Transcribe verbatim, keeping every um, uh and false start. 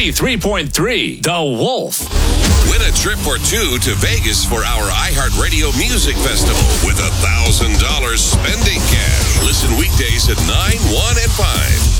ninety-three point three The Wolf. Win a trip or two to Vegas for our iHeartRadio Music Festival with one thousand dollars spending cash. Listen weekdays at nine, one, and five.